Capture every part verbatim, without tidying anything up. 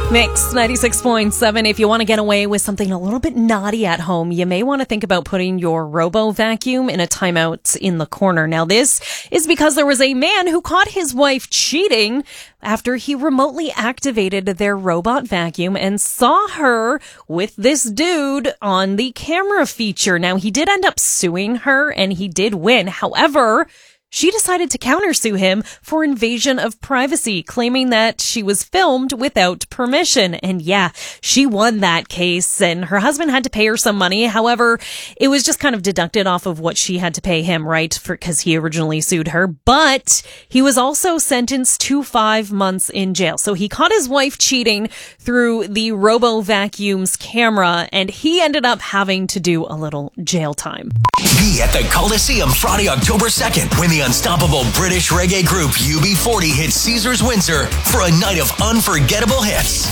Mix ninety-six point seven. If you want to get away with something a little bit naughty at home, you may want to think about putting your robo vacuum in a timeout in the corner. Now, this is because there was a man who caught his wife cheating after he remotely activated their robot vacuum and saw her with this dude on the camera feature. Now, he did end up suing her and he did win. However, she decided to countersue him for invasion of privacy, claiming that she was filmed without permission. And yeah, she won that case and her husband had to pay her some money. However, it was just kind of deducted off of what she had to pay him, right? For, cause he originally sued her, but he was also sentenced to five months in jail. So he caught his wife cheating through the Robo Vacuum's camera and he ended up having to do a little jail time. Be at the Coliseum Friday, October second, when the unstoppable British reggae group U B forty hits Caesars Windsor for a night of unforgettable hits.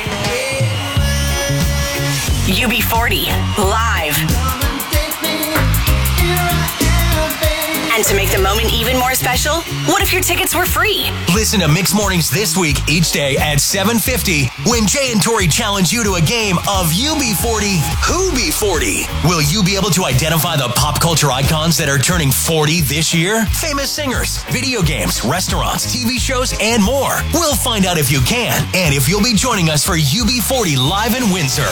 U B forty, live. And to make the moment even more special, what if your tickets were free? Listen to Mix Mornings this week, each day at seven fifty, when Jay and Tori challenge you to a game of U B forty, Who Be forty? Will you be able to identify the pop culture icons that are turning forty this year? Famous singers, video games, restaurants, T V shows, and more. We'll find out if you can, and if you'll be joining us for U B forty live in Windsor.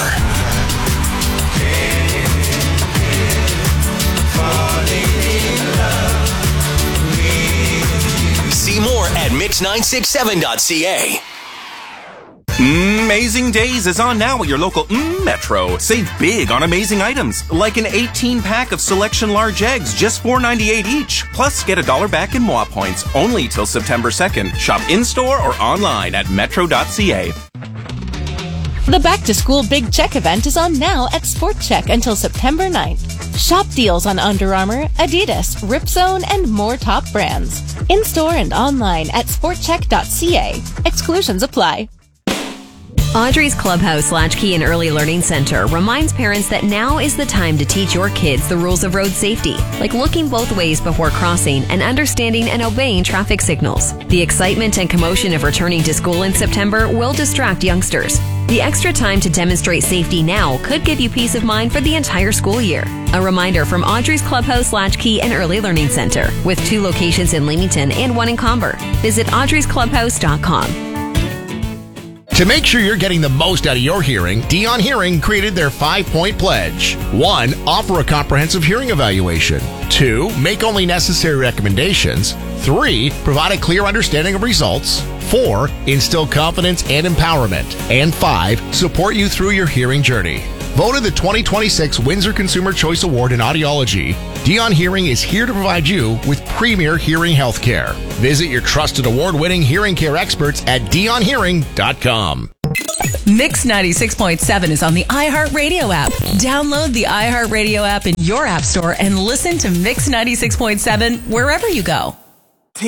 See more at mix nine six seven dot c a. Amazing Days is on now at your local mm, Metro. Save big on amazing items, like an eighteen pack of Selection large eggs, just four ninety-eight each. Plus, get a dollar back in M O A points, only till September second. Shop in-store or online at metro dot c a. The Back to School Big Check event is on now at Sport Check until September ninth. Shop deals on Under Armour, Adidas, Ripzone, and more top brands. In-store and online at sport check dot c a. Exclusions apply. Audrey's Clubhouse Latchkey and Early Learning Center reminds parents that now is the time to teach your kids the rules of road safety, like looking both ways before crossing and understanding and obeying traffic signals. The excitement and commotion of returning to school in September will distract youngsters. The extra time to demonstrate safety now could give you peace of mind for the entire school year. A reminder from Audrey's Clubhouse Latchkey and Early Learning Center, with two locations in Leamington and one in Comber. Visit audreys clubhouse dot com. To make sure you're getting the most out of your hearing, Dion Hearing created their five-point pledge. One, offer a comprehensive hearing evaluation. Two, make only necessary recommendations. Three, provide a clear understanding of results. Four, instill confidence and empowerment. And five, support you through your hearing journey. Voted the twenty twenty-six Windsor Consumer Choice Award in Audiology, Dion Hearing is here to provide you with premier hearing health care. Visit your trusted award-winning hearing care experts at dion hearing dot com. Mix ninety-six point seven is on the iHeartRadio app. Download the iHeartRadio app in your app store and listen to Mix ninety-six point seven wherever you go.